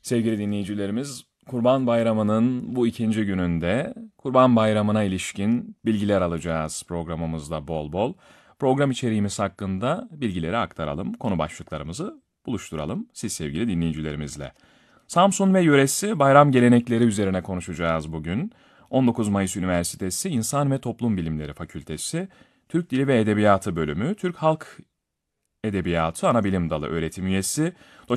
Sevgili dinleyicilerimiz, Kurban Bayramı'nın bu ikinci gününde Kurban Bayramı'na ilişkin bilgiler alacağız programımızda bol bol. Program içeriğimiz hakkında bilgileri aktaralım, konu başlıklarımızı buluşturalım siz sevgili dinleyicilerimizle. Samsun ve yöresi bayram gelenekleri üzerine konuşacağız bugün. 19 Mayıs Üniversitesi İnsan ve Toplum Bilimleri Fakültesi, Türk Dili ve Edebiyatı Bölümü, Türk Halk Edebiyatı Anabilim Dalı öğretim üyesi,